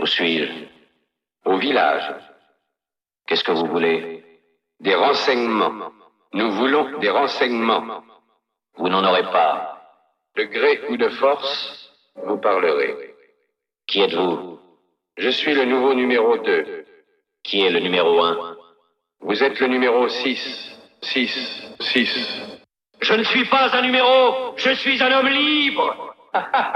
suis-je? Au village. Qu'est-ce que vous voulez? Des renseignements. Nous voulons des renseignements. Vous n'en aurez pas. De gré ou de force, vous parlerez. Qui êtes-vous? Je suis le nouveau numéro 2. Qui est le numéro 1? Vous êtes le numéro 6. 6. Je ne suis pas un numéro, je suis un homme libre.